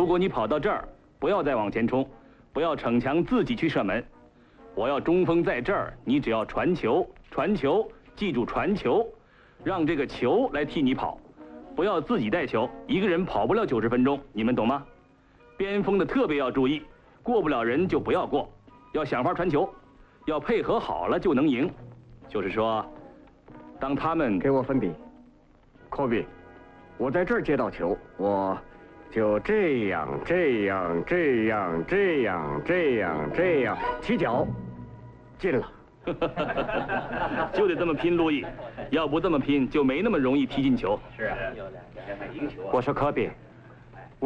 果你跑到这儿，不要再往前冲，不要逞强自己去射门。我要中锋在这儿，你只要传球，传球，记住传球，让这个球来替你跑，不要自己带球，一个人跑不了90分钟，你们懂吗？边锋的特别要注意，过不了人就不要过，要想法传球，要配合好了就能赢。就是说，当他们给我分笔，科比，我在这儿接到球，我就这样踢脚，进了。 就得这么拼，路易，要不这么拼就没那么容易踢进球。 是啊，我说科比，